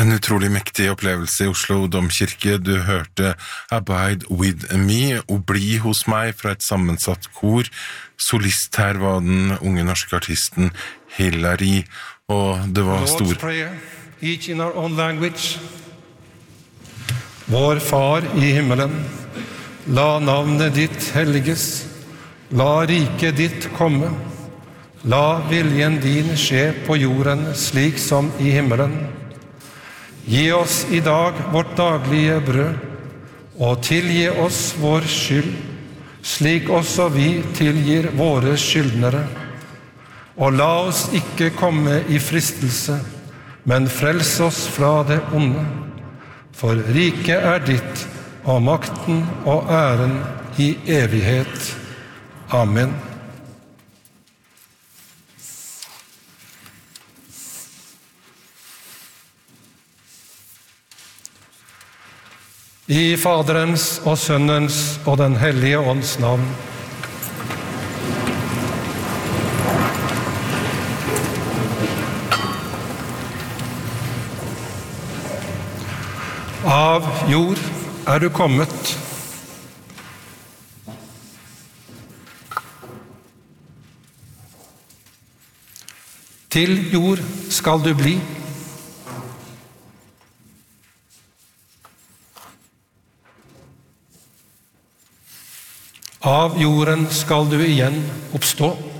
En utrolig mektig opplevelse i Oslo Domkirke. Du hørte Abide with me og Bli hos meg fra et sammensatt kor. Solist her var den unge norske artisten Hillary, og det var stor... Lord's Prayer, each in our own language. Vår Far i himmelen, la navnet ditt helliges, la riket ditt komme, la viljen din skje på jorden slik som i himmelen. Gi oss i dag vårt daglige brød, og tilgi oss vår skyld, slik også vi tilgir våre skyldnere. Og la oss ikke komme i fristelse, men frels oss fra det onde. For riket er ditt, og makten og æren i evighet. Amen. I Faderens og Sønnens og den hellige ånds navn. Av jord er du kommet. Til jord skal du bli. Av jorden skal du igjen oppstå.